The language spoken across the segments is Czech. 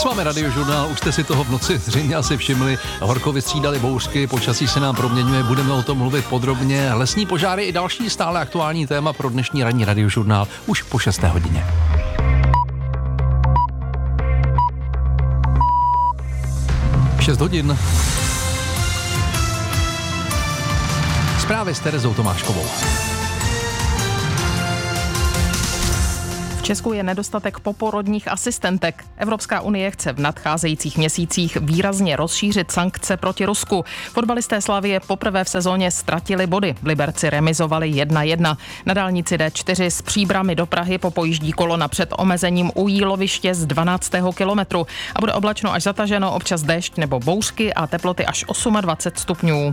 Máme radiožurnál, už jste si toho v noci zřejmě asi všimli. Horko vystřídali bouřky, počasí se nám proměňuje, budeme o tom mluvit podrobně. Lesní požáry i další stále aktuální téma pro dnešní ranní radiožurnál už po 6. hodině. Šest hodin. Zprávy s Terezou Tomáškovou. V Česku je nedostatek poporodních asistentek. Evropská unie chce v nadcházejících měsících výrazně rozšířit sankce proti Rusku. Fotbalisté Slavie poprvé v sezóně ztratili body. V Liberci remizovali 1-1. Na dálnici D4 z Příbrami do Prahy popojíždí kolona před omezením u jíloviště z 12. kilometru. A bude oblačno až zataženo, občas déšť nebo bouřky a teploty až 28 stupňů.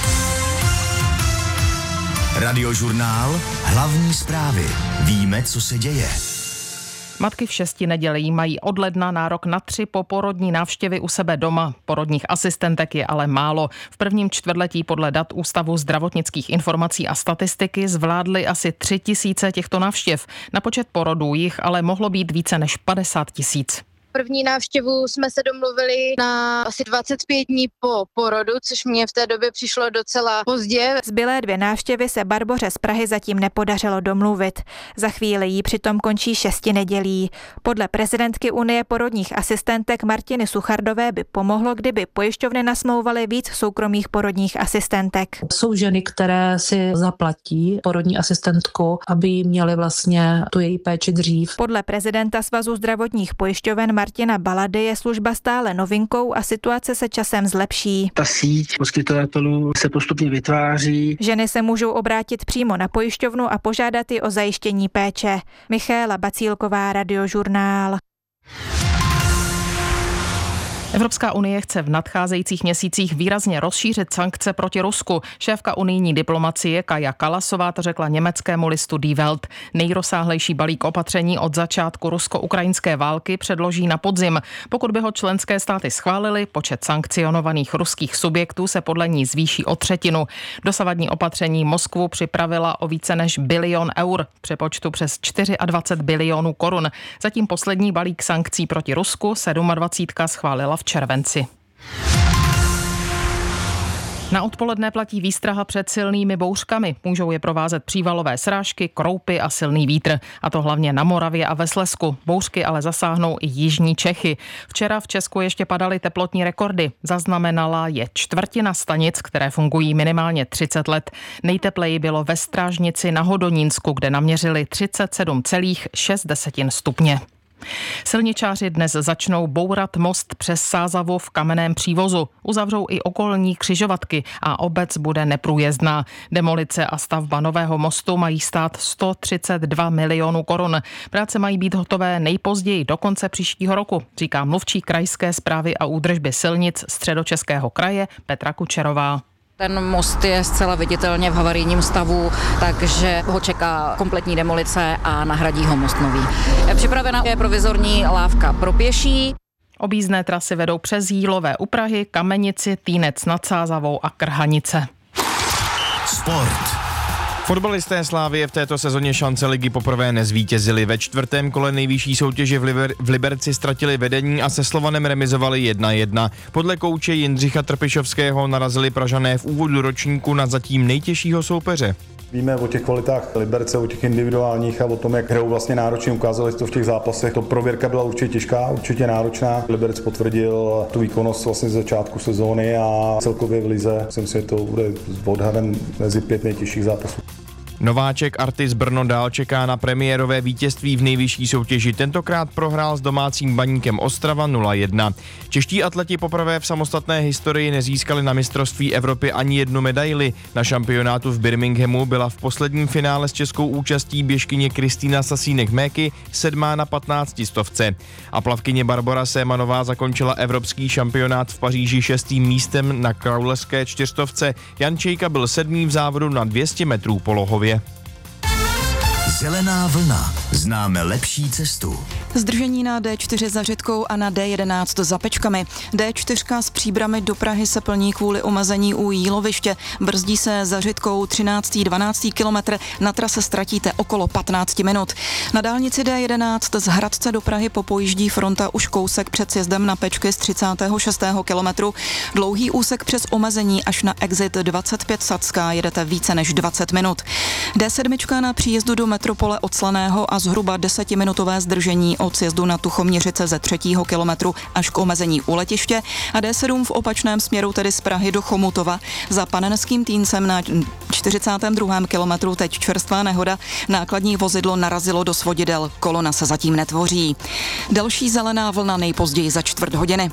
Radiožurnál, hlavní zprávy. Víme, co se děje. Matky v 6 nedělí mají od ledna nárok na 3 poporodní návštěvy u sebe doma. Porodních asistentek je ale málo. V prvním čtvrtletí podle dat Ústavu zdravotnických informací a statistiky zvládly asi 3 000 těchto návštěv. Na počet porodů jich ale mohlo být více než 50 000. První návštěvu jsme se domluvili na asi 25 dní po porodu, což mě v té době přišlo docela pozdě. Zbylé 2 návštěvy se Barboře z Prahy zatím nepodařilo domluvit. Za chvíli jí přitom končí 6 nedělí. Podle prezidentky Unie porodních asistentek Martiny Suchardové by pomohlo, kdyby pojišťovny nasmlouvaly víc soukromých porodních asistentek. Jsou ženy, které si zaplatí porodní asistentku, aby jí měly vlastně tu její péči dřív. Podle prezidenta Svazu zdravotních pojišťoven Martina Balady je služba stále novinkou a situace se časem zlepší. Ta síť poskytovatelů se postupně vytváří. Ženy se můžou obrátit přímo na pojišťovnu a požádat ji o zajištění péče. Michaela Bacílková, Radiožurnál. Evropská unie chce v nadcházejících měsících výrazně rozšířit sankce proti Rusku. Šéfka unijní diplomacie Kaja Kallasová to řekla německému listu Die Welt. Nejrozsáhlejší balík opatření od začátku rusko-ukrajinské války předloží na podzim. Pokud by ho členské státy schválily, počet sankcionovaných ruských subjektů se podle ní zvýší o 1/3. Dosavadní opatření Moskvu připravila o více než 1 bilion eur, v přepočtu přes 24 bilionů korun. Zatím poslední balík sankcí proti Rusku 27 schválila v červenci. Na odpoledne platí výstraha před silnými bouřkami. Můžou je provázet přívalové srážky, kroupy a silný vítr. A to hlavně na Moravě a ve Slezsku. Bouřky ale zasáhnou i jižní Čechy. Včera v Česku ještě padaly teplotní rekordy. Zaznamenala je 1/4 stanic, které fungují minimálně 30 let. Nejtepleji bylo ve Strážnici na Hodonínsku, kde naměřili 37,6 stupně. Silničáři dnes začnou bourat most přes Sázavu v Kamenném Přívozu. Uzavřou i okolní křižovatky a obec bude neprůjezdná. Demolice a stavba nového mostu mají stát 132 milionů korun. Práce mají být hotové nejpozději do konce příštího roku, říká mluvčí krajské správy a údržby silnic Středočeského kraje Petra Kučerová. Ten most je zcela viditelně v havarijním stavu, takže ho čeká kompletní demolice a nahradí ho most nový. Připravena je provizorní lávka pro pěší. Objízdné trasy vedou přes Jílové u Prahy, Kamenici, Týnec nad Sázavou a Krhanice. Sport. Fotbalisté Slávie v této sezóně šance ligy poprvé nezvítězili. Ve 4. kole nejvyšší soutěže v Liberci ztratili vedení a se Slovanem remizovali 1-1. Podle kouče Jindřicha Trpišovského narazili Pražané v úvodu ročníku na zatím nejtěžšího soupeře. Víme o těch kvalitách Liberce, o těch individuálních a o tom, jak hrajou vlastně náročně, ukázali to v těch zápasech. To prověrka byla určitě těžká, určitě náročná. Liberec potvrdil tu výkonnost vlastně z začátku sezóny a celkově v lize. Myslím si, že to bude s odhadem mezi 5 nejtěžších zápasů. Nováček Artis Brno dál čeká na premiérové vítězství v nejvyšší soutěži. Tentokrát prohrál s domácím Baníkem Ostrava 0-1. Čeští atleti poprvé v samostatné historii nezískali na mistrovství Evropy ani jednu medaili. Na šampionátu v Birminghamu byla v posledním finále s českou účastí běžkyně Kristýna Sasínek-Méky 7. na 15 stovce. A plavkyně Barbora Sémanová zakončila evropský šampionát v Paříži 6. místem na kraulské 400. Jan Čejka byl 7. v závodu na 200 metrů polohově. Zelená vlna. Známe lepší cestu. Zdržení na D4 za Řitkou a na D11 za Pečkami. D4 s Příbrami do Prahy se plní kvůli omezení u Jíloviště. Brzdí se za Řitkou 12. kilometr, na trase ztratíte okolo 15 minut. Na dálnici D11 z Hradce do Prahy popojíždí fronta už kousek před sjezdem na Pečky z 36. kilometru. Dlouhý úsek přes omezení až na exit 25 Sacká jedete více než 20 minut. D7 na příjezdu do metropole od Slaného a zhruba 10minutové zdržení od sjezdu na Tuchoměřice ze 3. kilometru až k omezení u letiště a D7 v opačném směru, tedy z Prahy do Chomutova. Za Panenským Týncem na 42. kilometru teď čerstvá nehoda. Nákladní vozidlo narazilo do svodidel, kolona se zatím netvoří. Další zelená vlna nejpozději za čtvrt hodiny.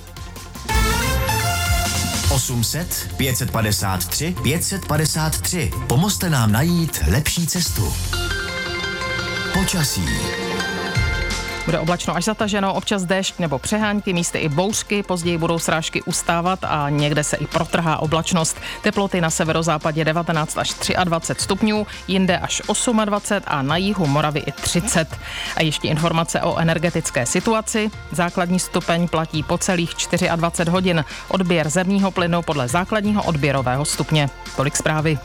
800 553 553. Pomozte nám najít lepší cestu. Počasí. Bude oblačno až zataženo, občas déšť nebo přehánky, místy i bouřky, později budou srážky ustávat a někde se i protrhá oblačnost. Teploty na severozápadě 19 až 23 stupňů, jinde až 28 a na jihu Moravy i 30. A ještě informace o energetické situaci. Základní stupeň platí po celých 24 hodin. Odběr zemního plynu podle základního odběrového stupně. Tolik zprávy.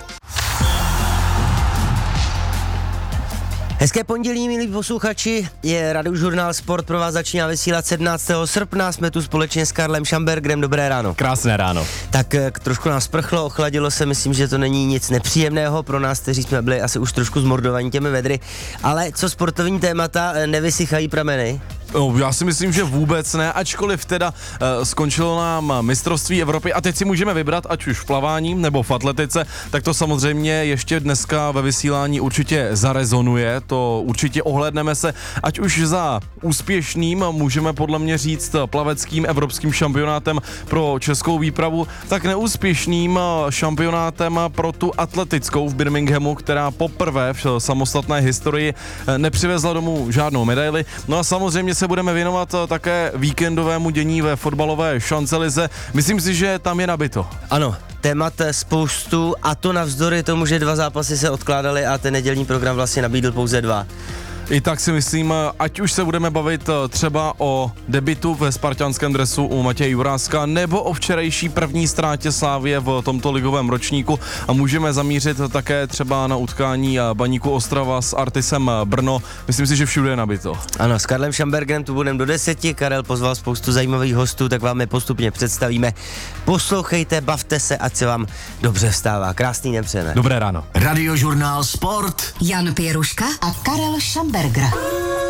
Hezké pondělí, milí posluchači, je Radiožurnál Sport pro vás začíná vysílat 17. srpna, jsme tu společně s Karlem Šambergrem, dobré ráno. Krásné ráno. Tak trošku nás prchlo, ochladilo se, myslím, že to není nic nepříjemného pro nás, kteří jsme byli asi už trošku zmordovaní těmi vedry, ale co sportovní témata, nevysychají prameny? No, já si myslím, že vůbec ne, ačkoliv teda skončilo nám mistrovství Evropy a teď si můžeme vybrat, ať už v plavání nebo v atletice, tak to samozřejmě ještě dneska ve vysílání určitě zarezonuje, to určitě ohlédneme se, ať už za úspěšným, můžeme podle mě říct plaveckým evropským šampionátem pro českou výpravu, tak neúspěšným šampionátem pro tu atletickou v Birminghamu, která poprvé v samostatné historii nepřivezla domů žádnou medaili. No a samozřejmě se budeme věnovat také víkendovému dění ve fotbalové šancelize. Myslím si, že tam je nabito. Ano, témat spoustu a to navzdory tomu, že 2 zápasy se odkládaly a ten nedělní program vlastně nabídl pouze 2. I tak si myslím, ať už se budeme bavit třeba o debutu ve spartanském dresu u Matěje Juráska nebo o včerejší první ztrátě Slavie v tomto ligovém ročníku a můžeme zamířit také třeba na utkání Baníku Ostrava s Artisem Brno. Myslím si, že všude je nabito. Ano, s Karlem Šambergrem tu budeme do 10. Karel pozval spoustu zajímavých hostů, tak vám je postupně představíme. Poslouchejte, bavte se, ať se vám dobře vstává. Krásný den přejeme. Dobré ráno. Radiožurnál Sport. Jan Pěruška a Karel Šamberger.